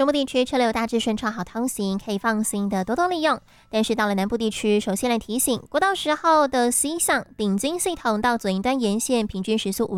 中部地区车流大致顺畅好通行，可以放心的多多利用。但是到了南部地区，首先来提醒，国道10号的西向顶金系统到左营端沿线平均时速